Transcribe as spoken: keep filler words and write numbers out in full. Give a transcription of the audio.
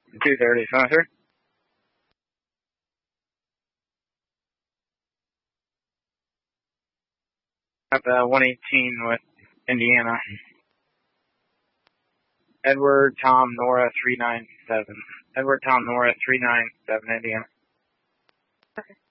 two thirty, sir. At the one eighteen with Indiana. Edward Tom Nora three nine seven. Edward Tom Nora three nine seven, Indiana. Okay.